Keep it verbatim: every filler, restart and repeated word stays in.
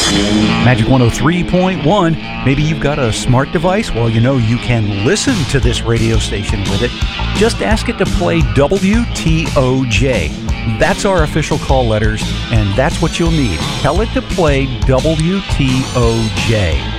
Magic one oh three point one. Maybe you've got a smart device? Well, you know you can listen to this radio station with it. Just ask it to play W T O J. That's our official call letters, and that's what you'll need. Tell it to play W T O J.